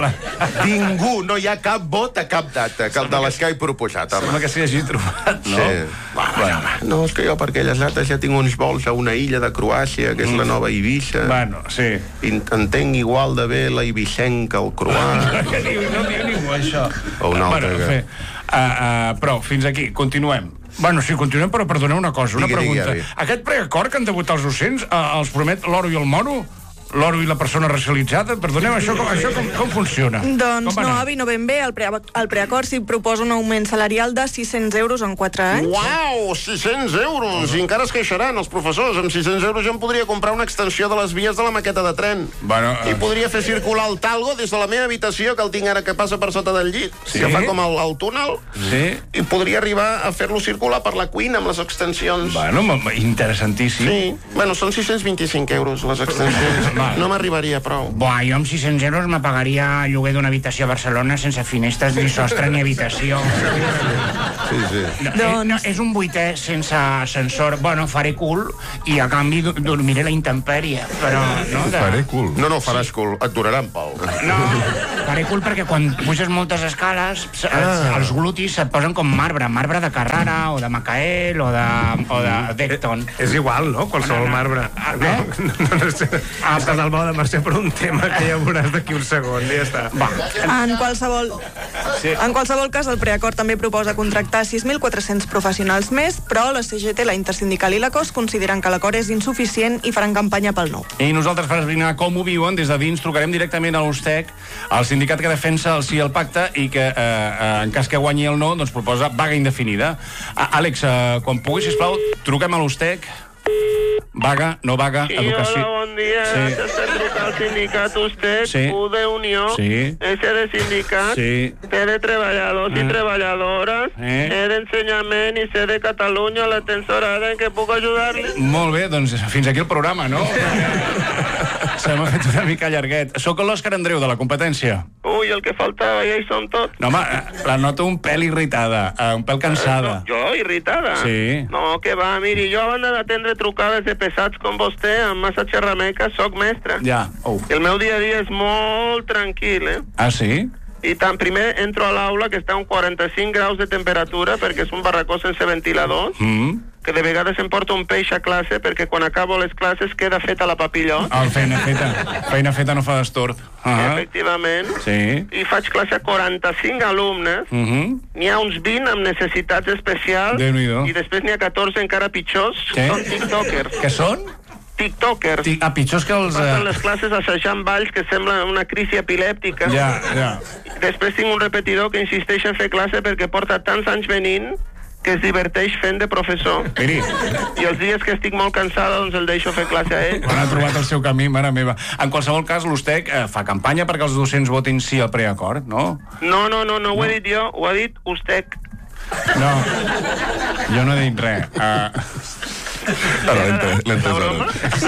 Ningú, no hi ha cap vot a cap data, que el de les que he proposat, home. Sembla que s'hi hagi trobat, no? Sí. Va, bueno, no, és que jo per aquelles dates ja tinc uns vols a una illa de Croàcia, que és la nova Eivissa. Bueno, sí. I entenc igual de bé la eivissenca, el croat. Què diu? No diu ningú, això. O un altre Bueno, que- fer, uh, uh, però, fins aquí, continuem. Bueno, sí, continuem, però perdoneu una cosa, una Digui, digui, pregunta. avi. Aquest preacord que han de votar els docents uh, els promet l'oro i el moro? l'oro i la persona racialitzada? Perdoneu, això com, això com, com funciona? Doncs com no, avi, no ben bé. El, pre el preacord s'hi proposa un augment salarial de sis-cents euros en quatre anys. Uau, sis-cents euros! I encara es queixaran els professors. Amb sis-cents euros jo em podria comprar una extensió de les vies de la maqueta de tren. Bueno, uh... I podria fer circular el talgo des de la meva habitació, que el tinc ara que passa per sota del llit, sí? que fa com el, el túnel, sí? I podria arribar a fer-lo circular per la cuina amb les extensions. Bueno, interessantíssim. Sí, bueno, són sis-cents vint-i-cinc euros les extensions. No m'arribaria prou. Buah, jo amb sis-cents euros me pagaria lloguer d'una habitació a Barcelona sense finestres, ni sostre, ni habitació. Sí, sí. No, doncs... no, és un vuitè sense ascensor. Bueno, faré cul i a canvi dormiré la intempèrie, però... No, de... Faré cul. No, no, faràs cul. Et durarà en pau. No, faré cul perquè quan puges moltes escales ah. els glutis et posen com marbre, marbre de Carrara o de Macael o de, o de Decton. És igual, no? Qualsevol marbre. Ah, no, no, no, no sé. Ah, estàs al bo de Mercè per un tema que ja veuràs d'aquí un segon i ja està. Va. En qualsevol, sí. en qualsevol cas, el preacord també proposa contractar sis mil quatre-cents professionals més, però la C G T, la Intersindical i la C O S consideren que l'acord és insuficient i faran campanya pel nou. I nosaltres, per esbrinar com ho viuen, des de dins trucarem directament a l'Ustec, el sindicat que defensa el sí al pacte i que, eh, en cas que guanyi el no, doncs proposa vaga indefinida. Uh, Àlex, uh, quan pugui, sisplau, truquem a l'Ustec. Vaga, no vaga, sí, educació... Hola, bon dia. Sí. S'està trucant al sindicat Ustec, sí. U de Unió, sí. S de sindicat, sí. T de treballadors eh. i treballadores, eh. E d'ensenyament i C de Catalunya, la tensorada en què puc ajudar-li? Molt bé, doncs fins aquí el programa, no? Se m'ha fet una mica llarguet. Soc l'Òscar Andreu, de la competència. Ui, el que faltava, ja hi som tots. No, home, la noto un pèl irritada, un pèl cansada. No, jo, irritada? Sí. No, que va, miri, jo a banda d'atendre trucades de pesats com vostè, amb massa xerrameca, soc mestre. Ja, oh. El meu dia a dia és molt tranquil, eh? Ah, sí? I tant, primer entro a l'aula, que està a uns quaranta-cinc graus de temperatura, perquè és un barracó sense ventiladors, mm. que de vegades em porto un peix a classe, perquè quan acabo les classes queda feta la papillot. Ah, feina feta. Feina feta no fa destorb. Uh -huh. Efectivament. Sí. I faig classe a quaranta-cinc alumnes. Uh -huh. N'hi ha uns vint amb necessitats especials. Déu-n'hi-do. I després n'hi ha catorze encara pitjors. Què? Són tiktokers. Què són? Tiktokers. Ti ah, pitjors que els... Passen les classes assajant balls que sembla una crisi epilèptica. Ja, ja. Després tinc un repetidor que insisteix en fer classe perquè porta tants anys venint que es diverteix fent de professor. Miri. I els dies que estic molt cansada, doncs el deixo fer classe a ell. Ha trobat el seu camí, mare meva. En qualsevol cas, l'Ustec eh, fa campanya perquè els docents votin sí al preacord, no? No, no, no, no ho he dit jo, ho ha dit Ustec. No, jo no he dit res. Uh... Ara l'he entès ara.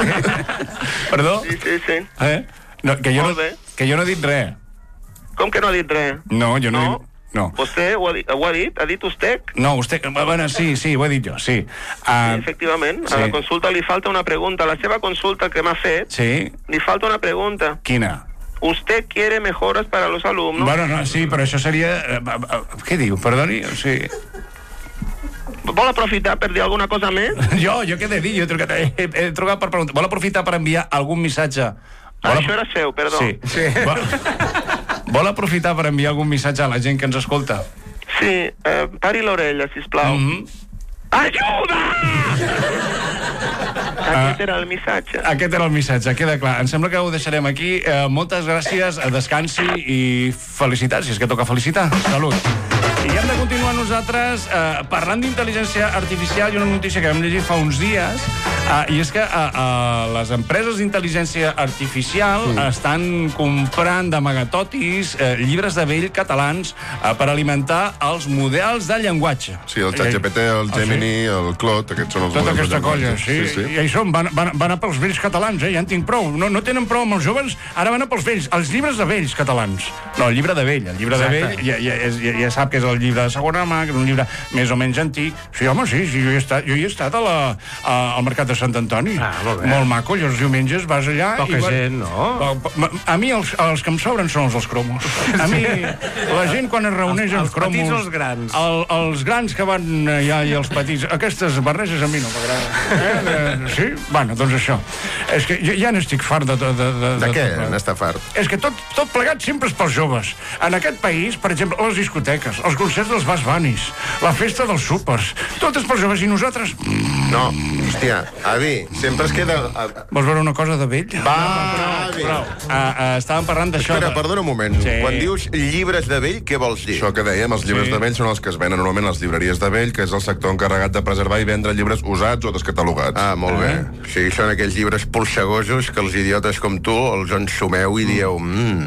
Perdó? Sí, sí, sí. Eh? No, que, jo no, que jo no he dit res. Com que no ha dit res? No, jo no, no. he dit... No. Vostè ho ha dit? Ho ha dit? Ha dit Ustec? No, Ustec... Bueno, sí, sí, ho he dit jo, sí. Uh, sí, efectivament. Sí. A la consulta li falta una pregunta. A la seva consulta que m'ha fet, sí. Li falta una pregunta. Quina? ¿Usted quiere mejoras para los alumnos? Bueno, no, sí, però això seria... Què diu? Perdoni? O sigui... Vol aprofitar per dir alguna cosa més? jo, jo què he de dir? Jo he trucat, he, he trucat per preguntar. Vol aprofitar per enviar algun missatge? Ah, vol... això era seu, perdó. Sí. sí. Vol... Vol aprofitar per enviar algun missatge a la gent que ens escolta? Sí, eh, pari l'orella, sisplau. Mm -hmm. Ajuda! Aquest era el missatge. Aquest era el missatge, queda clar. Em sembla que ho deixarem aquí. Eh, moltes gràcies, descansi i felicitats, si és que toca felicitar. Salut. I hem de continuar nosaltres eh, parlant d'intel·ligència artificial i una notícia que vam llegir fa uns dies, eh, i és que eh, eh, les empreses d'intel·ligència artificial mm. estan comprant d'amagatotis eh, llibres de vell catalans eh, per alimentar els models de llenguatge. Sí, el ChatGPT, el Gemini, el Claude, aquests són els tota models aquesta de llenguatge. colla, sí. sí, sí. I això van, van, van a pels vells catalans, eh? Ja en tinc prou. No, no tenen prou amb els joves, ara van a pels vells. Els llibres de vells catalans. No, el llibre de vell. El llibre Exacte. de vell ja, ja, ja, ja sap que és el llibre de segona mà, que és un llibre més o menys antic. Sí, home, sí, sí jo, hi he estat, jo hi he estat a la, a, al Mercat de Sant Antoni. Ah, molt, molt maco, i els diumenges vas allà... Poca i va... gent, no? A mi els, els que em sobren són els dels cromos. A mi, la gent quan es reuneix els, els cromos... Els petits o els grans? El, els grans que van allà i els petits... Aquestes barreges a mi no m'agraden. Eh? Sí? Bueno, doncs això. És que ja n'estic fart de... De, de, de, de què de... n'està fart? És que tot, tot plegat sempre és pels joves. En aquest país, per exemple, les discoteques, els concerts dels Bas Banis, la festa dels súpers, tot és pels joves i nosaltres... Mm, No, hòstia, avi, sempre es queda... Vols veure una cosa de vell? Va, avi. Però, uh, uh, estàvem parlant d'això. Espera, de... perdona un moment. Sí. Quan dius llibres de vell, què vols dir? Això que dèiem, els llibres Sí. de vell són els que es venen normalment a les llibreries de vell, que és el sector encarregat de preservar i vendre llibres usats o descatalogats. Ah, molt bé. Sí, són aquells llibres polsegosos que els idiotes com tu els ensumeu i dieu mmm,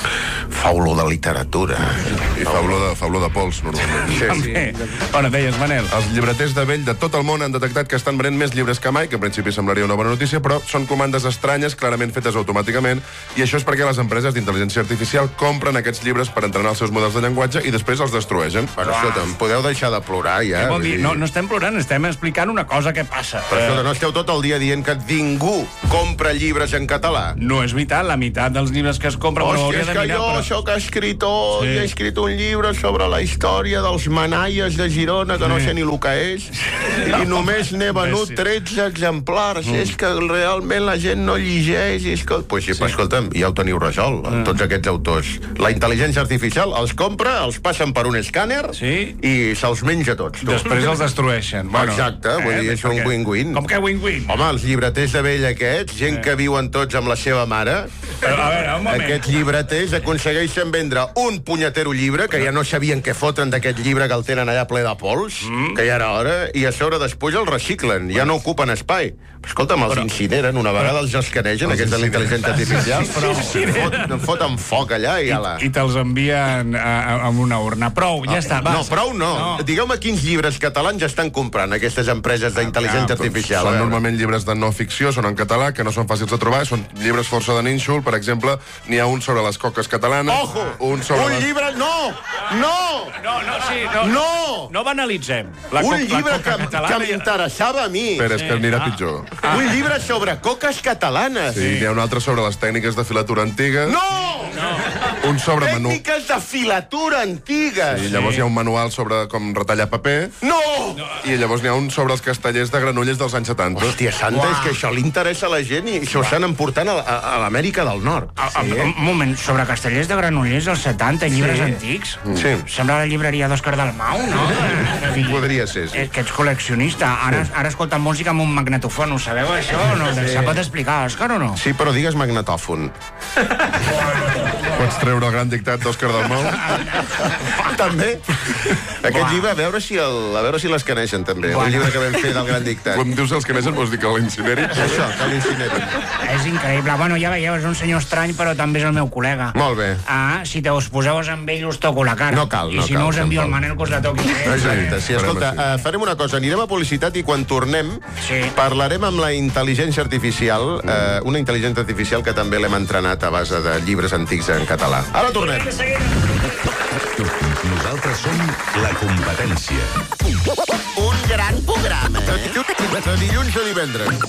fa olor de literatura. I fa olor de, fa olor de pols, normalment. Sí, sí. També. Bueno, deies, Manel. Els llibreters de vell de tot el món han detectat que estan venent més llibres que mai, que en principi semblaria una bona notícia, però són comandes estranyes, clarament fetes automàticament, i això és perquè les empreses d'intel·ligència artificial compren aquests llibres per entrenar els seus models de llenguatge i després els destrueixen. Però, escolta, em podeu deixar de plorar, ja? Què vol dir? No, no estem plorant, estem explicant una cosa que passa. Però, escolta, no esteu tot el dia dient que ningú compra llibres en català? No és veritat, la meitat dels llibres que es compren... Hòstia, hauria és de que mirar, jo però... sóc escritor Sí. i he escrit un llibre sobre la història dels manaies de Girona, que no sé ni el que és, i només n'he venut Sí. tretze exemplars. És que realment la gent no llegeix. I és que... Pues sí, però escolta'm, ja ho teniu resolt, amb tots aquests autors. La intel·ligència artificial els compra, els passen per un escàner Sí. i se'ls menja tots. Tu. Després els destrueixen. Bueno, Exacte, vull dir, és un perquè- win-win. Com que win-win? Home, els llibreters de vell aquests, gent que viuen tots amb la seva mare, Però, a veure, un moment. aquests llibreters aconsegueixen vendre un punyetero llibre, que ja no sabien què foten d'aquest llibre que el tenen allà ple de pols, mm. que ja era hora, i a sobre després el reciclen, ja no ocupen espai. Però, escolta'm, els incineren, una vegada els escanegen, aquests de la intel·ligència artificial, però fot, foten foc allà i ala. I te'ls envien a, a, a una urna. Prou, ja està. Va. No, prou no. No. Digueu-me quins llibres catalans estan comprant aquestes empreses d'intel·ligència artificial. Són A veure. normalment llibres de no ficció, són en català, que no són fàcils de trobar, són llibres força de nínxol, per exemple, n'hi ha un sobre les coques catalanes, Ojo! un sobre Un les... llibre... No! No! No, no, sí, no. No! No banalitzem. La Un co- llibre la que, coca que catalana... m'interessava a mi. Espera, és que anirà pitjor. Un llibre sobre coques catalanes. Sí, n'hi ha un altre sobre les tècniques de filatura antigues. No! Un sobre menú. Tècniques de filatura antigues. I llavors hi ha un manual sobre com retallar paper. No! I llavors n'hi ha un sobre els castellers de Granollers dels anys setanta. Hòstia santa, és que això li interessa a la gent i s'ho estan emportant a, a, a l'Amèrica del Nord. A, a, un moment, sobre Castellers de Granollers dels setanta, llibres Sí. antics? Sí. Sembla la llibreria d'Òscar Dalmau, no? Podria ser, sí. És que ets col·leccionista. Ara, ara escolta música amb un magnetofon, ho sabeu, això? No? Se pot explicar, Òscar, o no? Sí, però digues magnetòfon. Pots treure el gran dictat d'Òscar Dalmau? També. Aquest llibre, a veure si el, a veure si l'escaneixen, també. El llibre que vam fer del gran dictat. Quan dius els que neixen, vols dir que l'incineri? Això, que l'incinerin. És increïble. Bueno, ja veieu, és un senyor estrany, però també és el meu col·lega. Molt bé. Ah, si te us poseu amb ell, us toco la cara. No cal, no I si cal, no, us envio tampoc. el Manel que us la toqui. Exacte, sí, escolta, farem uh, farem una cosa, anirem a publicitat i quan tornem Sí. parlarem amb la intel·ligència artificial, uh, una intel·ligència artificial que també l'hem entrenat a base de llibres antics en català. Ara tornem. Nosaltres som la competència. Un gran programa. De dilluns a divendres.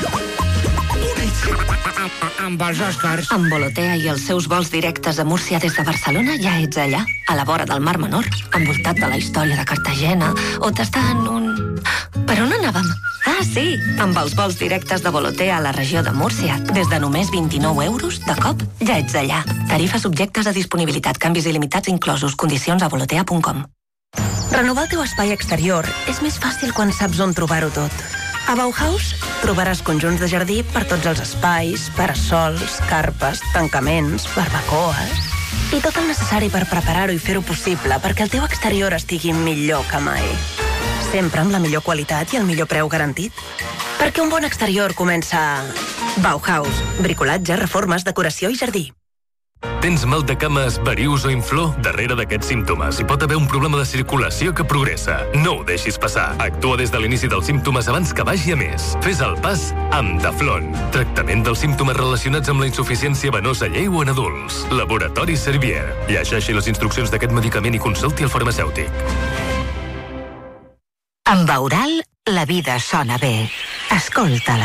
Amb els Oscars. Amb Volotea i els seus vols directes a Múrcia des de Barcelona ja ets allà, a la vora del Mar Menor, envoltat de la història de Cartagena, o tastant un... Per on anàvem? Ah, sí, amb els vols directes de Volotea a la regió de Múrcia, des de només vint-i-nou euros, de cop, ja ets allà. Tarifes subjectes a disponibilitat, canvis il·limitats inclosos, condicions a volotea punt com. Renovar el teu espai exterior és més fàcil quan saps on trobar-ho tot. A Bauhaus trobaràs conjunts de jardí per tots els espais, parasols, carpes, tancaments, barbacoes... i tot el necessari per preparar-ho i fer-ho possible perquè el teu exterior estigui millor que mai. Sempre amb la millor qualitat i el millor preu garantit. Perquè un bon exterior comença a... Bauhaus. Bricolatge, reformes, decoració i jardí. Tens mal de cames, varius o inflor? Darrere d'aquests símptomes hi pot haver un problema de circulació que progressa. No ho deixis passar. Actua des de l'inici dels símptomes abans que vagi a més. Fes el pas amb Daflon. Tractament dels símptomes relacionats amb la insuficiència venosa lleu en adults. Laboratori Servier. Llegeixi les instruccions d'aquest medicament i consulti el farmacèutic. Amb Aural, la vida sona bé. Escolta-la.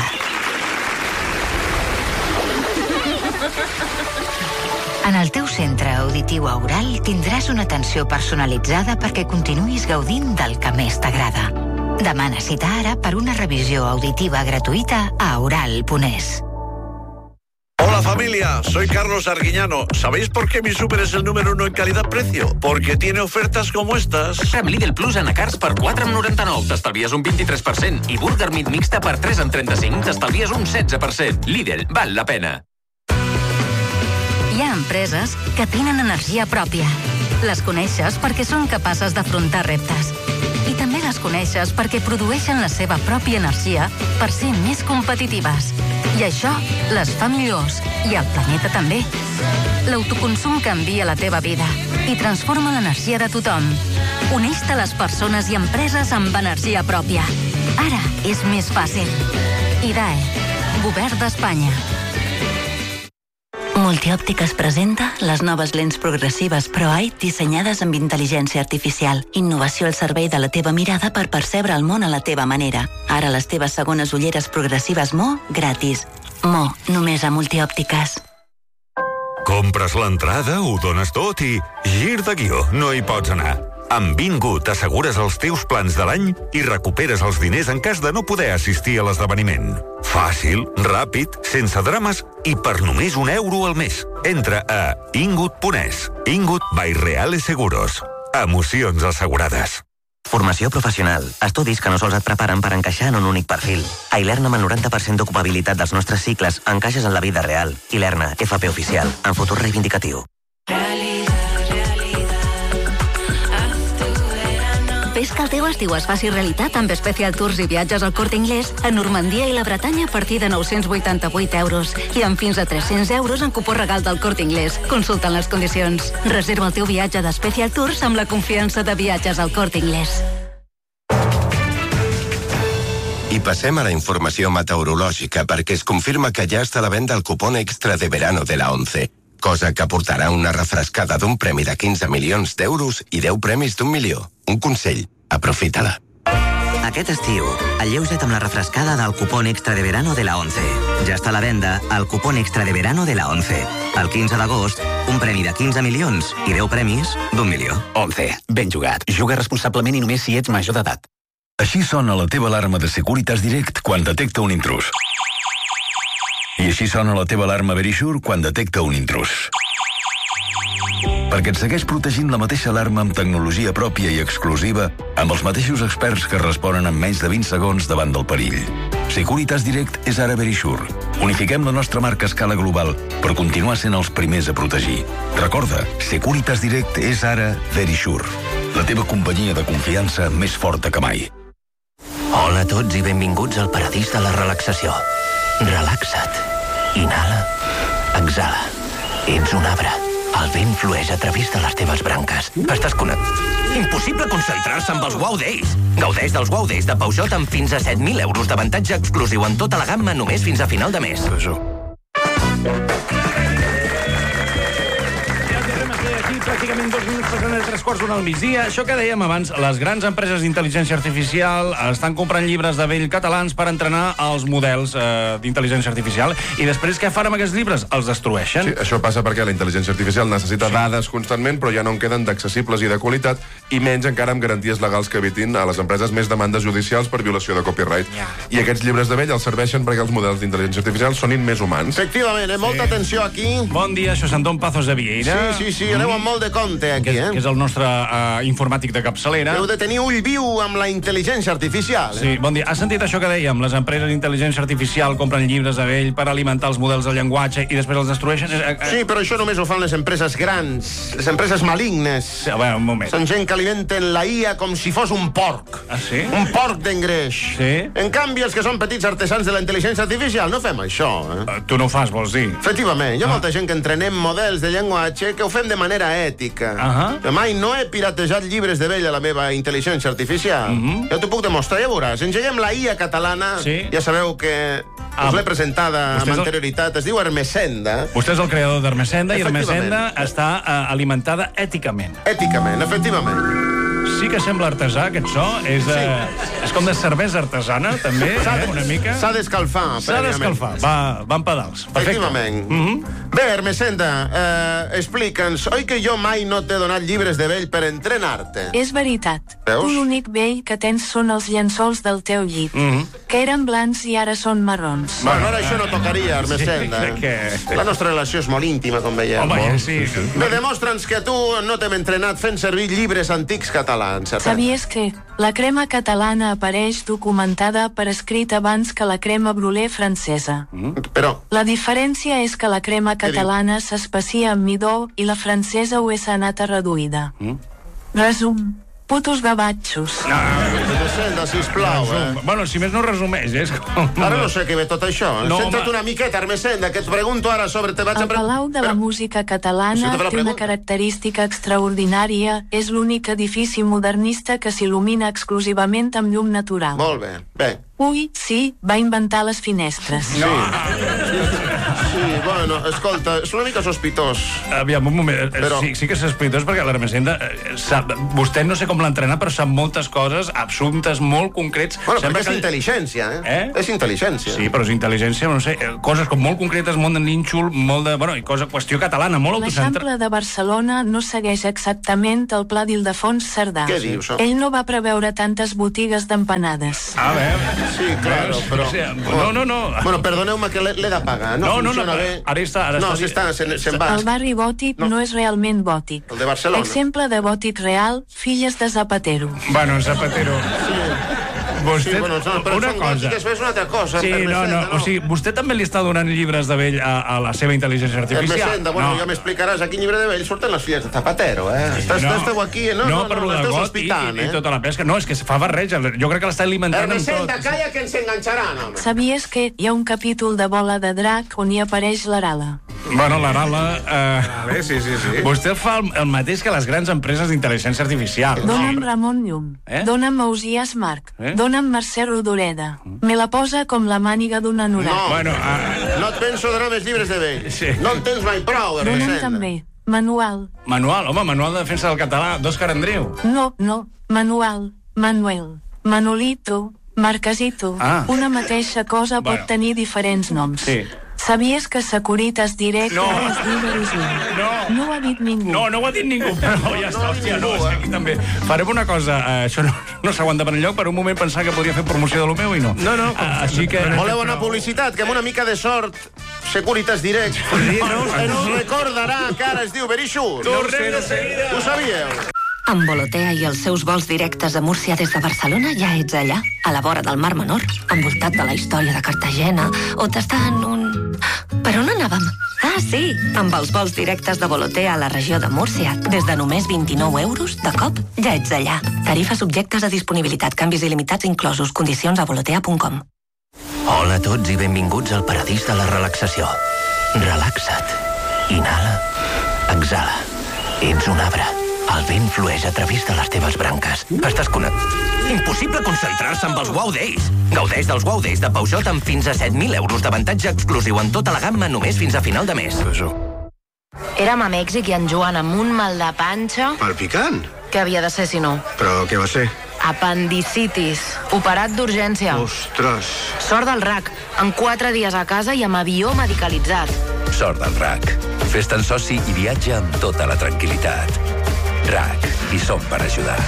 En el teu centre auditiu Aural tindràs una atenció personalitzada perquè continuïs gaudint del que més t'agrada. Demana cita ara per una revisió auditiva gratuïta a aural punt es. Hola, família. familia, soy Carlos Arguiñano. ¿Sabéis por qué mi súper es el número uno en calidad-precio? Porque tiene ofertas como estas. Amb Lidl Plus anacards per quatre coma noranta-nou t'estalvies un vint-i-tres per cent i Burger Meat mixta per tres coma trenta-cinc t'estalvies un setze per cent. Lidl, val la pena. Hi ha empreses que tenen energia pròpia. Les coneixes perquè són capaces d'afrontar reptes. I també les coneixes perquè produeixen la seva pròpia energia per ser més competitives. I això les fa millors. I el planeta també. L'autoconsum canvia la teva vida i transforma l'energia de tothom. Uneix-te a les persones i empreses amb energia pròpia. Ara és més fàcil. I D A E, Govern d'Espanya. Multiòptiques presenta les noves lents progressives ProEye dissenyades amb intel·ligència artificial. Innovació al servei de la teva mirada per percebre el món a la teva manera. Ara les teves segones ulleres progressives Mo gratis. Mo, només a Multiòptiques. Compres l'entrada, ho dones tot i gir de guió, no hi pots anar. Amb Vingut assegures els teus plans de l'any i recuperes els diners en cas de no poder assistir a l'esdeveniment. Fàcil, ràpid, sense drames i per només un euro al mes. Entra a ingut punt es. Ingut by Reales Seguros. Emocions assegurades. Formació professional. Estudis que no sols et preparen per encaixar en un únic perfil. A Ilerna, amb el noranta per cent d'ocupabilitat dels nostres cicles, encaixes en la vida real. Ilerna, F P oficial, en futur reivindicatiu. Fes que el teu estiu es faci realitat amb Special Tours i viatges al Corte Inglés a Normandia i la Bretanya a partir de nou-cents vuitanta-vuit euros i amb fins a tres-cents euros en cupó regal del Corte Inglés. Consulta les condicions. Reserva el teu viatge de Special Tours amb la confiança de viatges al Corte Inglés. I passem a la informació meteorològica perquè es confirma que ja està a la venda el cupón extra de verano de la ONCE, cosa que aportarà una refrescada d'un premi de quinze milions d'euros i deu premis d'un milió. Un consell, aprofita-la. Aquest estiu, alleuja't amb la refrescada del cupón extra de verano de la ONCE. Ja està a la venda el cupón extra de verano de la ONCE. El quinze d'agost, un premi de quinze milions i deu premis d'un milió. ONCE, ben jugat. Juga responsablement i només si ets major d'edat. Així sona la teva alarma de Securitas Direct quan detecta un intrús. I així sona la teva alarma Verisure quan detecta un intrús. Perquè et segueix protegint la mateixa alarma amb tecnologia pròpia i exclusiva, amb els mateixos experts que responen en menys de vint segons davant del perill. Securitas Direct és ara Verisure. Unifiquem la nostra marca a escala global per continuar sent els primers a protegir. Recorda, Securitas Direct és ara Verisure. La teva companyia de confiança més forta que mai. Hola a tots i benvinguts al paradís de la relaxació. Relaxa't. Inhala. Exhala. Ets un arbre. El vent flueix a través de les teves branques. Estàs connectat. Impossible concentrar-se amb els Wow Days. Gaudeix dels Wow Days de Peugeot amb fins a set mil euros d'avantatge exclusiu en tota la gamma només fins a final de mes. Pràcticament dos minuts passant de tres quarts d'una al migdia. Això que dèiem abans, les grans empreses d'intel·ligència artificial estan comprant llibres de vell catalans per entrenar els models eh, d'intel·ligència artificial i després què fan amb aquests llibres? Els destrueixen. Sí, això passa perquè la intel·ligència artificial necessita sí. dades constantment, però ja no en queden d'accessibles i de qualitat, i menys encara amb garanties legals que evitin a les empreses més demandes judicials per violació de copyright. Yeah. I aquests llibres de vell els serveixen perquè els models d'intel·ligència artificial sonin més humans. Efectivament, eh? Molta sí. atenció aquí. Bon dia, això és Anton Pazos de Vieira. Sí, sí, sí, aneu amb molt de compte aquí, que, eh? Que és el nostre uh, informàtic de capçalera. Heu de tenir ull viu amb la intel·ligència artificial, eh? Sí, bon dia. Has sentit això que dèiem? Les empreses d'intel·ligència artificial compren llibres de vell per alimentar els models de llenguatge i després els destrueixen? Sí, però això només ho fan les empreses grans, les empreses malignes. Sí, a veure, un moment. Són gent que alimenten la I A com si fos un porc. Ah, sí? Un porc d'engreix. Sí? En canvi, els que són petits artesans de la intel·ligència artificial no fem això, eh? Uh, tu no ho fas, vols dir? Efectivament. Hi ha ah. molta gent que entrenem models de llenguatge que ho fem de manera ètica. Uh -huh. Mai no he piratejat llibres de vell a la meva intel·ligència artificial. Uh -huh. Ja t'ho puc demostrar, ja veuràs. Engeguem la I A catalana. Sí. Ja sabeu que us l'he presentada amb anterioritat. El... Es diu Hermesenda. Vostè és el creador d'Hermesenda i Hermesenda està uh, alimentada èticament. Èticament, efectivament. Sí que sembla artesà, aquest so. És, uh, és com de cervesa artesana, també, eh, una mica. S'ha d'escalfar. S'ha d'escalfar, va, van pedals. Perfecte. Efectivament. Mm -hmm. Bé, Ermessenda, eh, explica'ns, oi que jo mai no t'he donat llibres de vell per entrenar-te? És veritat. Veus? Tu l'únic vell que tens són els llençols del teu llit, mm -hmm. que eren blancs i ara són marrons. Bueno, ara això no tocaria, Ermessenda. Sí, que... La nostra relació és molt íntima, com veiem. Home, sí. Bé, demostra'ns que tu no t'hem entrenat fent servir llibres antics catalans. Sabies que la crema catalana apareix documentada per escrit abans que la crema brûlée francesa. Mm. Però... La diferència és que la crema catalana s'especia amb midó i la francesa ho és anata reduïda. Mm. Resum. Putos gavatxos. No, Ermessenda, sisplau, eh? Bueno, si més no resumeix, és com... Ara no sé què ve tot això. No, Centra't home. una miqueta, Ermessenda, que et pregunto ara sobre... Te vaig El a pre... Palau de la Música Catalana té una característica extraordinària. És l'únic edifici modernista que s'il·lumina exclusivament amb llum natural. Molt bé, bé. Ui, sí, va inventar les finestres. Sí. Sí, bueno, escolta, és una mica sospitós. Aviam, un moment. Però... Sí, sí que és sospitós perquè l'Ermessenda sap... Vostè no sé com l'entrena, però sap moltes coses, assumptes molt concrets. Bueno, Sembla perquè és que... intel·ligència, eh? eh? És intel·ligència. Sí, però és intel·ligència, no sé, coses com molt concretes, molt de nínxol, molt de... Bueno, i cosa, qüestió catalana, molt autocentrada. L'Eixample de Barcelona no segueix exactament el pla d'Ildefons Cerdà. Què dius? Ell no va preveure tantes botigues d'empanades. A veure... Sí, claro, però... No, no, no. Bueno, perdoneu-me que l'he de pagar. No, no, no, funciona no, bé. ara està... Ara no, està... si està, se'n se va. El barri gòtic no. no és realment gòtic. El de Barcelona. Exemple de gòtic real, Filles de Zapatero. Bueno, Zapatero... Sí. Vostè, sí, bueno, no, però una són cosa. gòtiques, és una altra cosa. Sí, no, no, no, o sigui, vostè també li està donant llibres de vell a, a la seva intel·ligència artificial. Ermessenda, bueno, no. ja m'explicaràs a quin llibre de vell surten les filles de Zapatero, eh? Estàs, no, esteu aquí, no? No, no, per no, lo de esteu got i, sospitant, i, eh? i tota la pesca. No, és que fa barreig. Jo crec que l'està alimentant amb tot. Ermessenda, calla que ens enganxaran, home. Sabies que hi ha un capítol de Bola de Drac on hi apareix l'Arala? Bueno, l'Arala... Eh, Bé, sí, sí, sí. Vostè fa el, el mateix que les grans empreses d'intel·ligència artificial. Dóna'm Ramon Llum, eh? dóna'm Ausiàs Marc, eh? dóna'm Mercè Rodoreda. Me la posa com la màniga d'un anorac. No, bueno, uh... no et penso donar més llibres de vell. Sí. No en tens mai prou, Dóna'm Ermessenda. també Manual. Manual, home, manual de defensa del català, d'Òscar Andreu. No, no, Manual, Manuel, Manolito, Marquesito. Ah. Una mateixa cosa Bueno. pot tenir diferents noms. Sí. Sabies que Securitas Direct No. ara es diu Verisur? No. No ho ha dit ningú. No, no ho ha dit ningú, però ja està, hòstia, no, és que aquí també. Farem una cosa, eh, això no, no s'aguanta per enlloc, per un moment pensar que podria fer promoció de lo meu i no. No, no. Ah, així que... Voleu anar a publicitat? Que amb una mica de sort Securitas Direct ens recordarà que ara es diu Verisur. Tornem de seguida. Ho sabíeu? Amb Volotea i els seus vols directes a Múrcia des de Barcelona ja ets allà, a la vora del Mar Menor, envoltat de la història de Cartagena, o t'estan un... Per on anàvem? Ah, sí, amb els vols directes de Volotea a la regió de Múrcia, des de només vint-i-nou euros, de cop, ja ets allà. Tarifes subjectes a disponibilitat, canvis il·limitats inclosos, condicions a volotea punt com. Hola a tots i benvinguts al paradís de la relaxació. Relaxa't. Inhala. Exhala. Ets un arbre. El vent flueix a través de les teves branques. Estàs connectat. Impossible concentrar-se amb els Wow Days. Gaudeix dels Wow Days de Peugeot amb fins a set mil euros d'avantatge exclusiu en tota la gamma només fins a final de mes. Érem a Mèxic i en Joan amb un mal de panxa... Palpicant? Què havia de ser, si no? Però què va ser? Apendicitis. Operat d'urgència. Ostres. Sort del R A C. En quatre dies a casa i amb avió medicalitzat. Sort del R A C. Fes-te'n soci i viatja amb tota la tranquil·litat. R A C. Hi som per ajudar.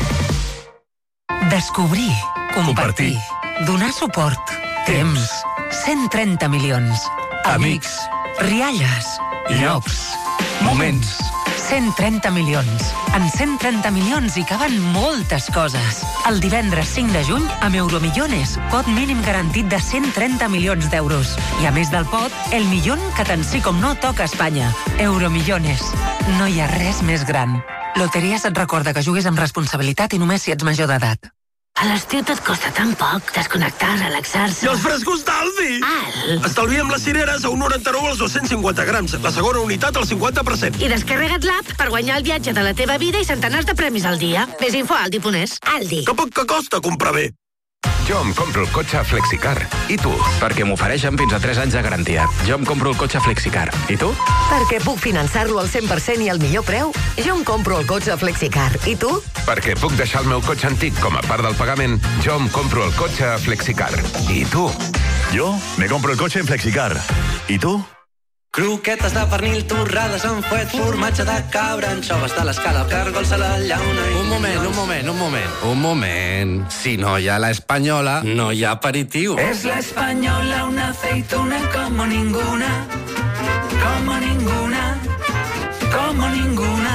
Descobrir. Compartir. Donar suport. Temps. cent trenta milions. Amics. Rialles. Llops. Moments. cent trenta milions. En cent trenta milions hi caben moltes coses. El divendres cinc de juny, amb Euromillones, pot mínim garantit de cent trenta milions d'euros. I a més del pot, el millón que tant sí com no toca a Espanya. Euromillones. No hi ha res més gran. Loteries et recorda que juguis amb responsabilitat i només si ets major d'edat. A l'estiu tot costa tan poc, desconnectar, relaxar-se... I els frescos d'Aldi! Alt! Estalviem les cireres a un noranta-nou als dos-cents cinquanta grams. La segona unitat al cinquanta per cent. I descarrega't l'app per guanyar el viatge de la teva vida i centenars de premis al dia. Més info a aldi punt es. Aldi. Que poc que costa comprar bé. Jo em compro el cotxe Flexicar. I tu? Perquè m'ofereixen fins a tres anys de garantia. Jo em compro el cotxe Flexicar. I tu? Perquè puc finançar-lo al cent per cent i al millor preu. Jo em compro el cotxe Flexicar. I tu? Perquè puc deixar el meu cotxe antic com a part del pagament. Jo em compro el cotxe Flexicar. I tu? Jo me compro el cotxe en Flexicar. I tu? Croquetes de pernil, torrades amb fuet, formatge de cabra, anxoves de l'escala, càrgols a la llauna... Un moment, un moment, un moment, un moment. Si no hi ha la espanyola, no hi ha aperitiu. Es la española, una aceituna como ninguna, como ninguna, como ninguna.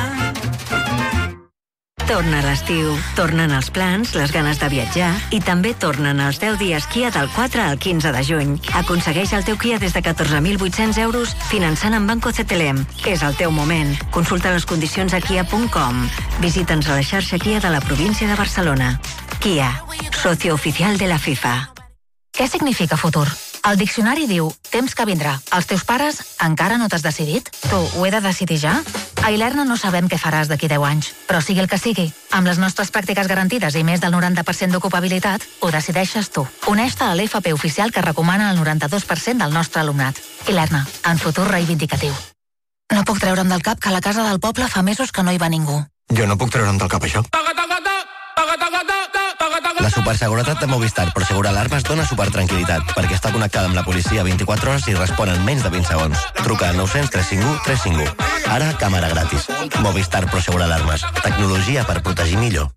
Torna l'estiu, tornen els plans, les ganes de viatjar i també tornen els deu dies Kia del quatre al quinze de juny. Aconsegueix el teu Kia des de catorze mil vuit-cents euros finançant amb Banco C T L M. És el teu moment. Consulta les condicions a kia punt com. Visita'ns a la xarxa Kia de la província de Barcelona. Kia, socio oficial de la FIFA. Què significa futur? El diccionari diu temps que vindrà. Els teus pares encara no t'has decidit? Tu, ho he de decidir ja? A Ilerna no sabem què faràs d'aquí deu anys, però sigui el que sigui, amb les nostres pràctiques garantides i més del noranta per cent d'ocupabilitat, ho decideixes tu. Uneix-te a l'F P oficial que recomana el noranta-dos per cent del nostre alumnat. Ilerna, en futur reivindicatiu. No puc treure'm del cap que a la casa del poble fa mesos que no hi va ningú. Jo no puc treure'm del cap això. La superseguretat de Movistar Prosegur Alarmes dona supertranquil·litat perquè està connectada amb la policia vint-i-quatre hores i respon en menys de vint segons. Truca al nou cents tres cinc u tres cinc u. Ara, càmera gratis. Movistar Prosegur Alarmes. Tecnologia per protegir millor.